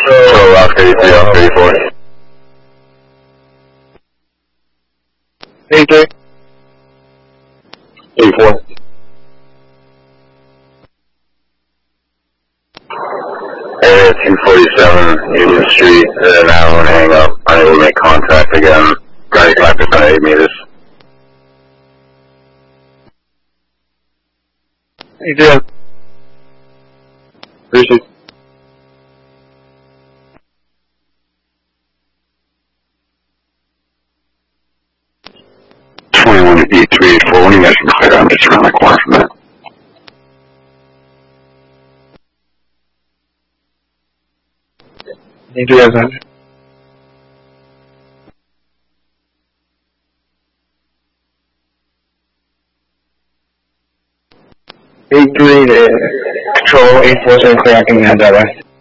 So Oscar 83 off 34. 83. 84. Area 247 Union Street, an hour and hang up, unable to make contact again. 95% 8 meters. 83. Receive. Twenty-one to E384. When you guys can clear, I'm just around the corner from that. 83 as 100. Control 847 clear, I can head that way.